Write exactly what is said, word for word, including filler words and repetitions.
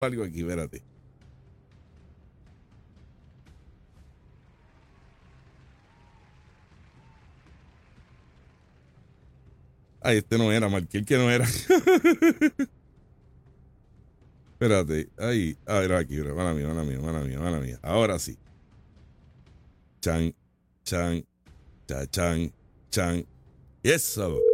algo aquí, espérate. Ay, este no era, marqué el que no era. Espérate, ahí, a ver, aquí, bro. Mala mía, mala mía, mala mía, mala mía. Ahora sí. Chan, chan, cha, chan, chan. Eso.